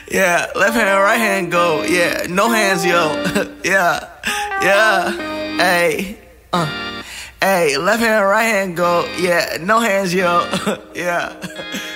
Yeah, left hand, right hand go. Yeah, no hands, yo. Yeah, yeah. Hey, hey, left hand, right hand go. Yeah, no hands, yo. Yeah.